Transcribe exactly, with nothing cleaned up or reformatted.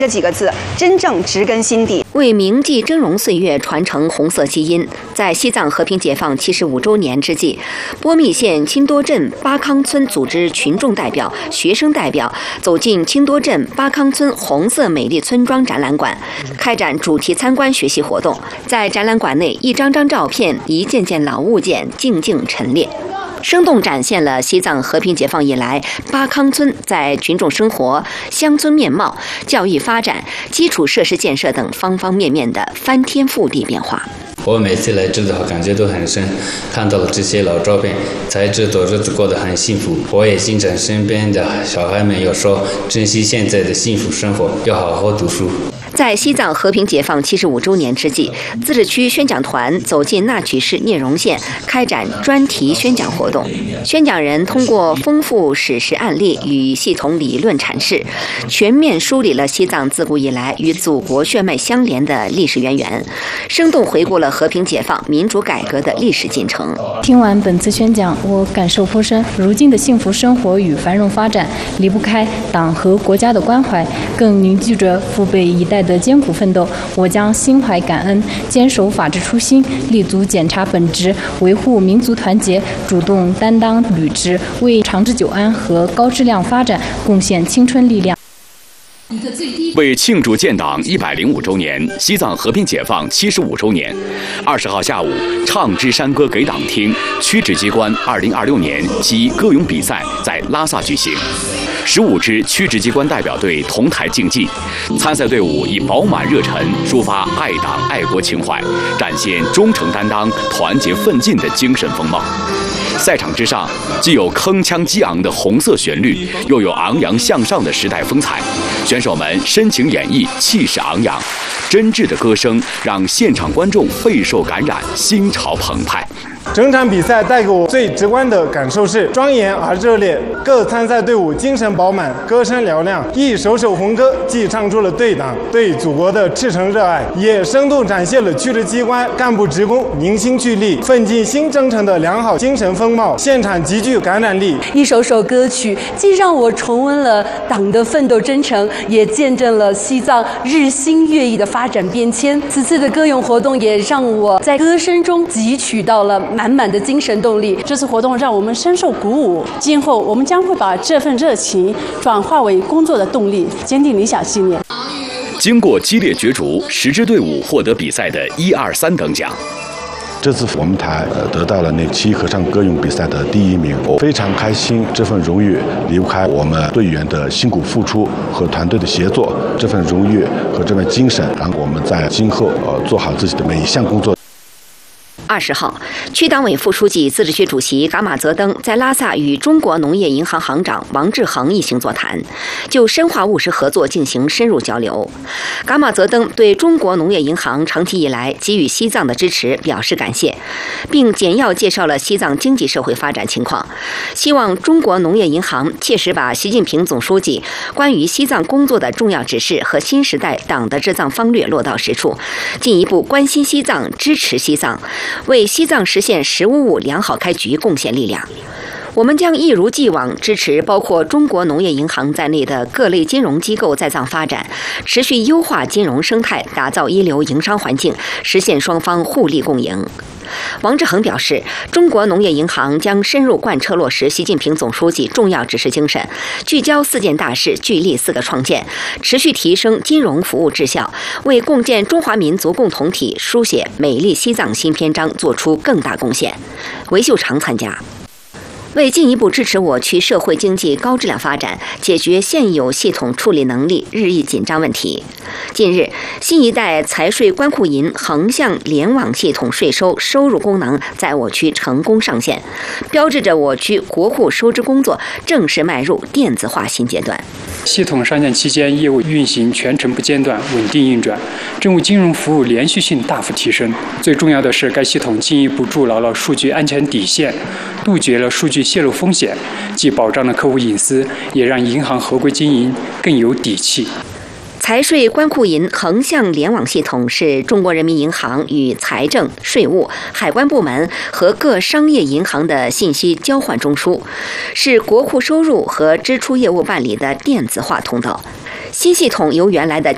这几个字真正植根心底， 为铭记峥嵘岁月，传承红色基因。在西藏和平解放七十五周年之际，波密县清多镇巴康村组织群众代表、学生代表走进清多镇巴康村红色美丽村庄展览馆，开展主题参观学习活动。在展览馆内，一张张照片、一件件老物件静静陈列，生动展现了西藏和平解放以来巴康村在群众生活、乡村面貌、教育发展、基础设施建设等方方面面的翻天覆地变化。 我每次来这的话，感觉都很深，看到了这些老照片，才知道日子过得很幸福。我也经常身边的小孩们要说，珍惜现在的幸福生活，要好好读书。 在西藏和平解放七十五周年之际，自治区宣讲团走进纳曲市聂荣县，开展专题宣讲活动。宣讲人通过丰富史实案例与系统理论阐释，全面梳理了西藏自古以来与祖国血脉相连的历史渊源，生动回顾了和平解放、民主改革的历史进程。 听完本次宣讲，我感受颇深。如今的幸福生活与繁荣发展，离不开党和国家的关怀，更凝聚着父辈一代的艰苦奋斗。我将心怀感恩，坚守法治初心，立足检察本职，维护民族团结，主动担当履职，为长治久安和高质量发展贡献青春力量。 为庆祝建党一百零五周年、西藏和平解放七十五周年，二十号下午，唱支山歌给党听区直机关二零二六年及歌咏比赛在拉萨举行。十五支区直机关代表队同台竞技，参赛队伍以饱满热忱抒发爱党爱国情怀，展现忠诚担当、团结奋进的精神风貌。赛场之上，既有铿锵激昂的红色旋律，又有昂扬向上的时代风采。选手们深情演绎，气势昂扬，真挚的歌声让现场观众备受感染，心潮澎湃。 整场比赛带给我最直观的感受是庄严而热烈，各参赛队伍精神饱满，歌声嘹亮，一首首红歌既唱出了对党对祖国的赤诚热爱，也生动展现了区直机关干部职工凝心聚力、奋进新征程的良好精神风貌，现场极具感染力。 一首首歌曲既让我重温了党的奋斗征程，也见证了西藏日新月异的发展变迁。此次的歌咏活动也让我在歌声中汲取到了满满的精神动力。 这次活动让我们深受鼓舞，今后我们将会把这份热情转化为工作的动力，坚定理想信念。 经过激烈角逐，十支队伍获得比赛的一二三等奖。 这次我们台得到了那七合唱歌咏比赛的第一名，我非常开心。这份荣誉离不开我们队员的辛苦付出和团队的协作，这份荣誉和这份精神，让我们在今后呃做好自己的每一项工作。 二十号，区党委副书记、自治区主席噶玛泽登在拉萨与中国农业银行行长王志恒一行座谈，就深化务实合作进行深入交流。噶玛泽登对中国农业银行长期以来给予西藏的支持表示感谢，并简要介绍了西藏经济社会发展情况，希望中国农业银行切实把习近平总书记关于西藏工作的重要指示和新时代党的治藏方略落到实处，进一步关心西藏、支持西藏，为西藏实现“十五五”良好开局贡献力量。我们将一如既往支持包括中国农业银行在内的各类金融机构在藏发展，持续优化金融生态，打造一流营商环境，实现双方互利共赢。王志恒表示，中国农业银行将深入贯彻落实习近平总书记重要指示精神，聚焦四件大事，聚力四个创建，持续提升金融服务质效，为共建中华民族共同体、书写美丽西藏新篇章做出更大贡献。韦秀长参加。为进一步支持我区社会经济高质量发展，解决现有系统处理能力日益紧张问题，近日，新一代财税关库银横向联网系统税收收入功能在我区成功上线，标志着我区国库收支工作正式迈入电子化新阶段。 系统上线期间，业务运行全程不间断，稳定运转，政务金融服务连续性大幅提升。最重要的是，该系统进一步筑牢了数据安全底线，杜绝了数据泄露风险，既保障了客户隐私，也让银行合规经营更有底气。 财税关库银横向联网系统是中国人民银行与财政、税务、海关部门和各商业银行的信息交换中枢，是国库收入和支出业务办理的电子化通道。新系统由原来的